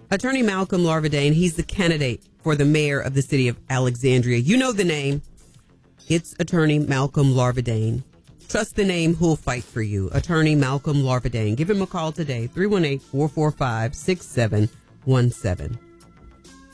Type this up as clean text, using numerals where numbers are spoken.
Attorney Malcolm Larvadain, he's the candidate for the mayor of the city of Alexandria. You know the name. It's Attorney Malcolm Larvadain. Trust the name who'll fight for you. Attorney Malcolm Larvadain. Give him a call today, 318-445-6717.